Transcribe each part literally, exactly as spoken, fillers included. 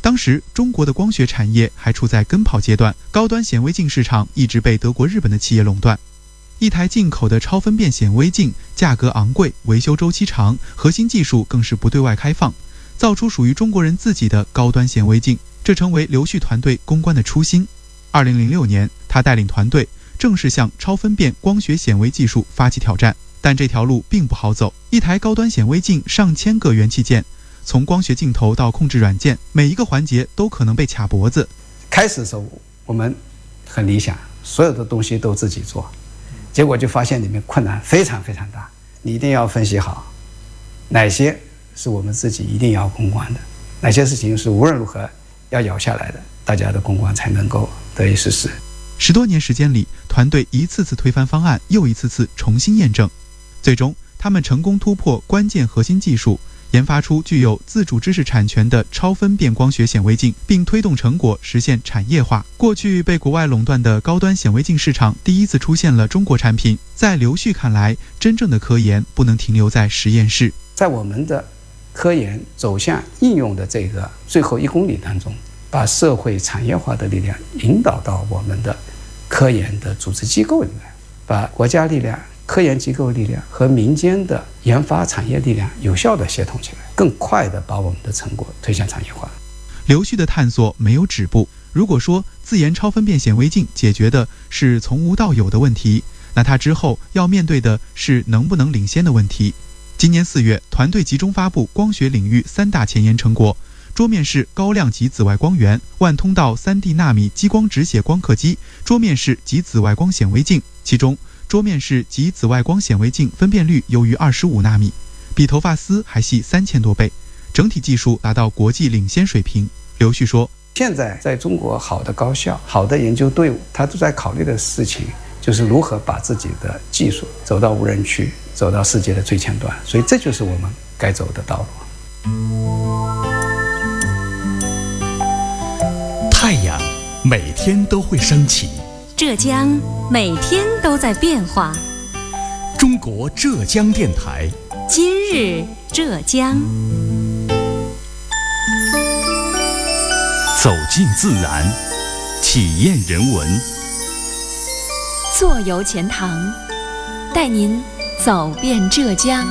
当时中国的光学产业还处在跟跑阶段，高端显微镜市场一直被德国、日本的企业垄断。一台进口的超分辨显微镜价格昂贵，维修周期长，核心技术更是不对外开放，造出属于中国人自己的高端显微镜，这成为刘旭团队攻关的初心。二零零六年，他带领团队正式向超分辨光学显微技术发起挑战，但这条路并不好走。一台高端显微镜上千个元器件，从光学镜头到控制软件，每一个环节都可能被卡脖子。 开始的时候我们很理想，所有的东西都自己做，结果就发现里面困难非常非常大。你一定要分析好哪些是我们自己一定要攻关的，哪些事情是无论如何要咬下来的，大家的攻关才能够得以实施。 十多年时间里，团队一次次推翻方案，又一次次重新验证，最终他们成功突破关键核心技术，研发出具有自主知识产权的超分辨光学显微镜，并推动成果实现产业化。过去被国外垄断的高端显微镜市场第一次出现了中国产品。在刘旭看来，真正的科研不能停留在实验室， 在我们的科研走向应用的这个最后一公里当中，把社会产业化的力量引导到我们的科研的组织机构里面，把国家力量、科研机构力量和民间的研发产业力量有效地协同起来，更快地把我们的成果推向产业化。 刘旭的探索没有止步。如果说自研超分辨显微镜解决的是从无到有的问题，那他之后要面对的是能不能领先的问题。今年四月，团队集中发布光学领域三大前沿成果：桌面式高量级紫外光源、万通道 三 D 纳米激光直写光刻机、桌面式极紫外光显微镜。其中桌面式极紫外光显微镜分辨率优于二十五纳米，比头发丝还细三千多倍，整体技术达到国际领先水平。刘旭说， 现在在中国好的高校、好的研究队伍，他都在考虑的事情就是如何把自己的技术走到无人区，走到世界的最前端，所以这就是我们该走的道路。 太阳每天都会升起， 浙江每天都在变化。 中国浙江电台， 今日浙江。 走进自然，体验人文。 坐游钱塘，带您走遍浙江。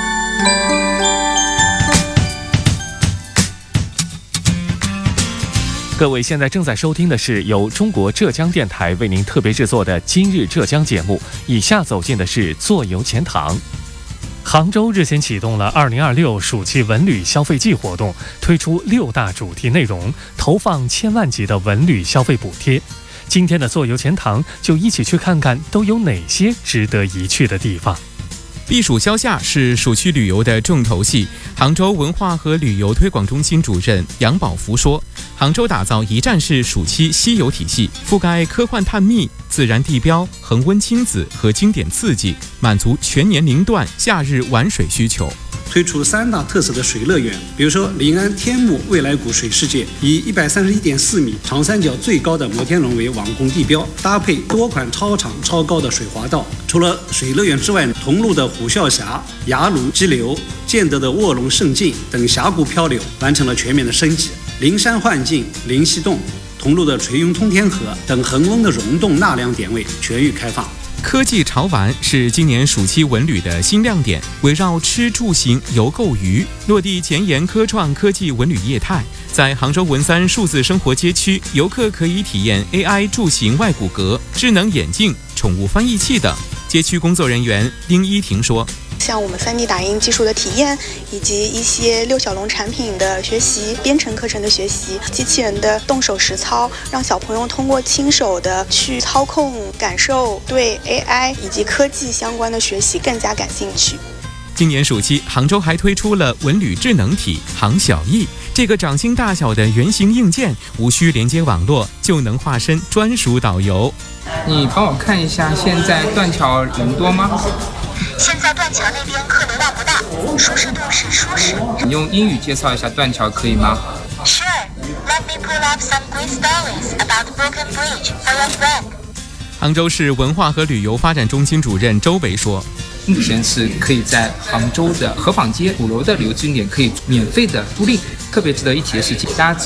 各位现在正在收听的是由中国浙江电台为您特别制作的《今日浙江》节目。以下走进的是坐游钱塘。杭州日前启动了二零二六暑期文旅消费季活动，推出六大主题内容，投放千万级的文旅消费补贴。今天的坐游钱塘就一起去看看都有哪些值得一去的地方。 避暑消夏是暑期旅游的重头戏。杭州文化和旅游推广中心主任杨宝福说，杭州打造一站式暑期西游体系，覆盖科幻探秘、自然地标、恒温亲子和经典刺激，满足全年龄段夏日玩水需求。 推出三大特色的水乐园，比如说临安天目未来谷水世界，以一百三十一点四米长三角最高的摩天轮为网红地标，搭配多款超长超高的水滑道。除了水乐园之外，桐庐的虎啸峡、雅鲁激流、建德的卧龙胜境等峡谷漂流完成了全面的升级。灵山幻境、灵溪洞、桐庐的垂雍通天河等恒温的溶洞纳凉点位全域开放。 科技潮玩是今年暑期文旅的新亮点，围绕吃住行游购娱，落地前沿科创科技文旅业态。在杭州文三数字生活街区，游客可以体验 A I 住行外骨骼、智能眼镜、宠物翻译器等。街区工作人员丁一婷说， 像我们 三 D 打印技术的体验，以及一些六小龙产品的学习、编程课程的学习、机器人的动手实操，让小朋友通过亲手的去操控、感受，对 A I 以及科技相关的学习更加感兴趣。 今年暑期，杭州还推出了文旅智能体杭小艺，这个掌心大小的圆形硬件，无需连接网络就能化身专属导游。 你帮我看一下，现在断桥人多吗？ 现在断桥那边客流量不大，舒适度是舒适。 你用英语介绍一下断桥可以吗？ Sure, let me pull up some great stories about Broken Bridge for your friend. 杭州市文化和旅游发展中心主任周维说， 目前是可以在杭州的河坊街鼓楼的旅游景点可以免费的租赁。特别值得一提的是，大家